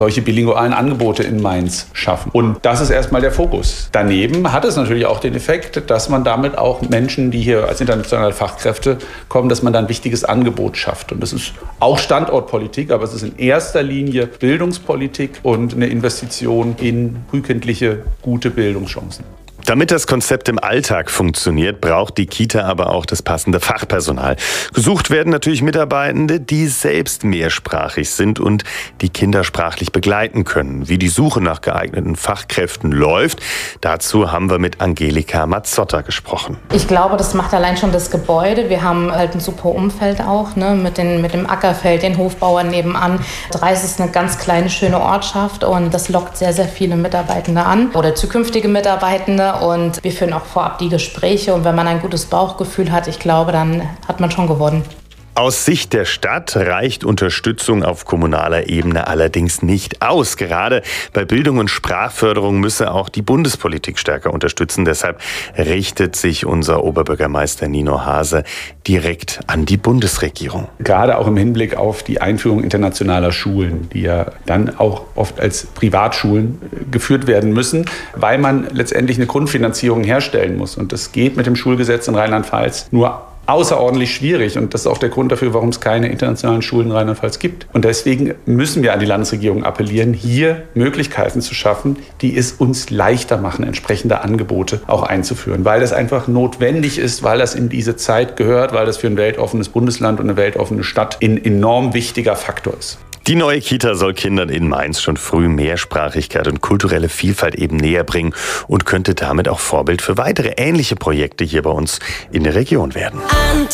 solche bilingualen Angebote in Mainz schaffen. Und das ist erstmal der Fokus. Daneben hat es natürlich auch den Effekt, dass man damit auch Menschen, die hier als internationale Fachkräfte kommen, dass man da ein wichtiges Angebot schafft. Und das ist auch Standortpolitik, aber es ist in erster Linie Bildungspolitik und eine Investition in frühkindliche, gute Bildungschancen. Damit das Konzept im Alltag funktioniert, braucht die Kita aber auch das passende Fachpersonal. Gesucht werden natürlich Mitarbeitende, die selbst mehrsprachig sind und die Kinder sprachlich begleiten können. Wie die Suche nach geeigneten Fachkräften läuft, dazu haben wir mit Angelika Mazzotta gesprochen. Ich glaube, das macht allein schon das Gebäude. Wir haben halt ein super Umfeld auch, ne, mit dem Ackerfeld, den Hofbauern nebenan. Dreis ist eine ganz kleine, schöne Ortschaft und das lockt sehr, sehr viele Mitarbeitende an oder zukünftige Mitarbeitende. Und wir führen auch vorab die Gespräche. Und wenn man ein gutes Bauchgefühl hat, ich glaube, dann hat man schon gewonnen. Aus Sicht der Stadt reicht Unterstützung auf kommunaler Ebene allerdings nicht aus. Gerade bei Bildung und Sprachförderung müsse auch die Bundespolitik stärker unterstützen. Deshalb richtet sich unser Oberbürgermeister Nino Hase direkt an die Bundesregierung. Gerade auch im Hinblick auf die Einführung internationaler Schulen, die ja dann auch oft als Privatschulen geführt werden müssen, weil man letztendlich eine Grundfinanzierung herstellen muss. Und das geht mit dem Schulgesetz in Rheinland-Pfalz nur außerordentlich schwierig. Und das ist auch der Grund dafür, warum es keine internationalen Schulen in Rheinland-Pfalz gibt. Und deswegen müssen wir an die Landesregierung appellieren, hier Möglichkeiten zu schaffen, die es uns leichter machen, entsprechende Angebote auch einzuführen. Weil das einfach notwendig ist, weil das in diese Zeit gehört, weil das für ein weltoffenes Bundesland und eine weltoffene Stadt ein enorm wichtiger Faktor ist. Die neue Kita soll Kindern in Mainz schon früh Mehrsprachigkeit und kulturelle Vielfalt eben näher bringen und könnte damit auch Vorbild für weitere ähnliche Projekte hier bei uns in der Region werden.